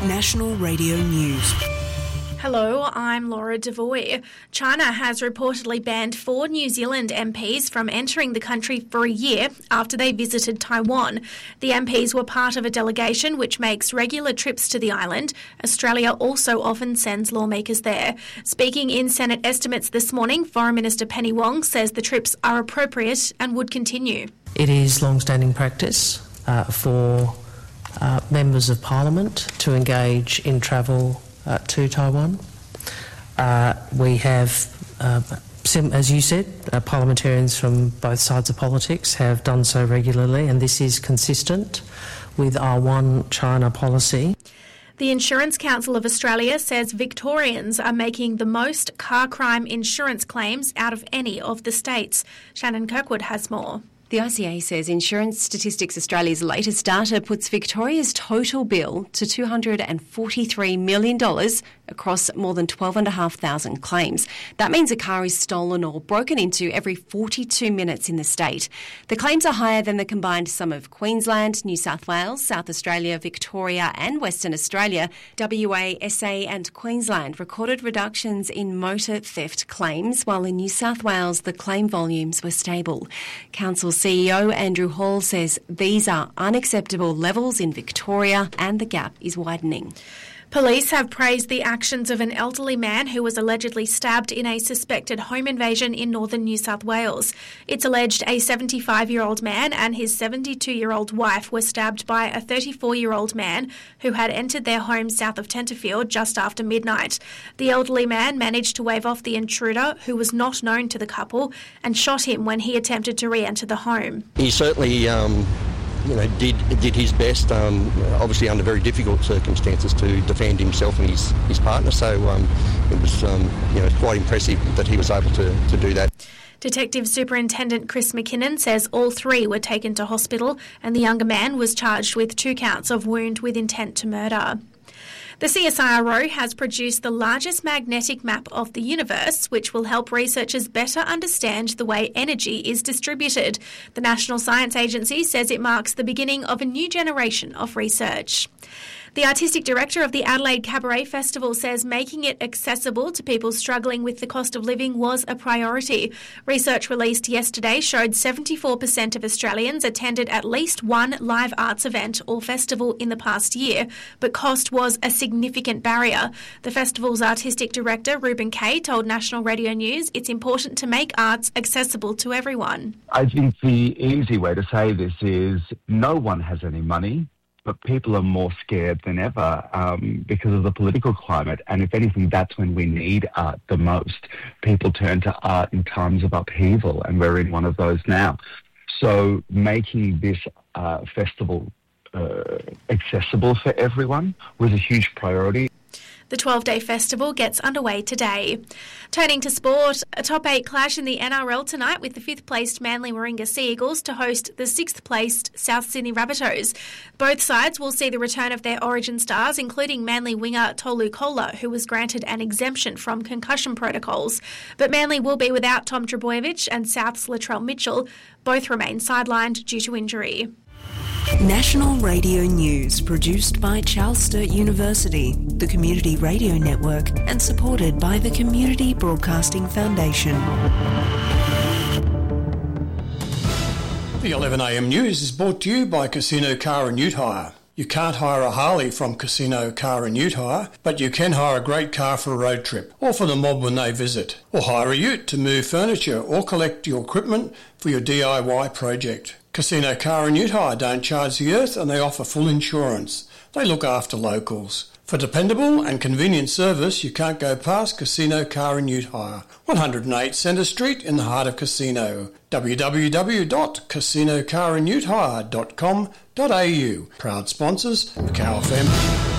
National Radio News. Hello, I'm Laura Devoy. China has reportedly banned 4 New Zealand MPs from entering the country for a year after they visited Taiwan. The MPs were part of a delegation which makes regular trips to the island. Australia also often sends lawmakers there. Speaking in Senate estimates this morning, Foreign Minister Penny Wong says the trips are appropriate and would continue. It is long-standing practice for members of Parliament to engage in travel to Taiwan. We have, as you said, parliamentarians from both sides of politics have done so regularly, and this is consistent with our One China policy. The Insurance Council of Australia says Victorians are making the most car crime insurance claims out of any of the states. Shannon Kirkwood has more. The ICA says Insurance Statistics Australia's latest data puts Victoria's total bill to $243 million across more than 12,500 claims. That means a car is stolen or broken into every 42 minutes in the state. The claims are higher than the combined sum of Queensland, New South Wales, South Australia, Victoria and Western Australia. WA, SA and Queensland recorded reductions in motor theft claims, while in New South Wales the claim volumes were stable. Council CEO Andrew Hall says these are unacceptable levels in Victoria and the gap is widening. Police have praised the actions of an elderly man who was allegedly stabbed in a suspected home invasion in northern New South Wales. It's alleged a 75-year-old man and his 72-year-old wife were stabbed by a 34-year-old man who had entered their home south of Tenterfield just after midnight. The elderly man managed to wave off the intruder, who was not known to the couple, and shot him when he attempted to re-enter the home. He certainly did his best, obviously under very difficult circumstances, to defend himself and his partner. So it was quite impressive that he was able to do that. Detective Superintendent Chris McKinnon says all 3 were taken to hospital and the younger man was charged with 2 counts of wound with intent to murder. The CSIRO has produced the largest magnetic map of the universe, which will help researchers better understand the way energy is distributed. The National Science Agency says it marks the beginning of a new generation of research. The artistic director of the Adelaide Cabaret Festival says making it accessible to people struggling with the cost of living was a priority. Research released yesterday showed 74% of Australians attended at least one live arts event or festival in the past year, but cost was a significant barrier. The festival's artistic director, Ruben Kay, told National Radio News it's important to make arts accessible to everyone. I think the easy way to say this is no one has any money, but people are more scared than ever because of the political climate. And if anything, that's when we need art the most. People turn to art in times of upheaval, and we're in one of those now. So making this festival accessible for everyone was a huge priority. The 12-day festival gets underway today. Turning to sport, a top 8 clash in the NRL tonight with the 5th-placed Manly Warringah Sea Eagles to host the 6th-placed South Sydney Rabbitohs. Both sides will see the return of their origin stars, including Manly winger Tolu Kola, who was granted an exemption from concussion protocols. But Manly will be without Tom Trbojevic and South's Latrell Mitchell. Both remain sidelined due to injury. National Radio News, produced by Charles Sturt University, the Community Radio Network, and supported by the Community Broadcasting Foundation. The 11am news is brought to you by Casino Car and Ute Hire. You can't hire a Harley from Casino Car and Ute Hire, but you can hire a great car for a road trip, or for the mob when they visit, or hire a ute to move furniture or collect your equipment for your DIY project. Casino Car and Ute Hire don't charge the earth and they offer full insurance. They look after locals. For dependable and convenient service, you can't go past Casino Car and Ute Hire, 108 Centre Street in the heart of Casino. www.casinocarandutehire.com.au. Proud sponsors, Macau FM.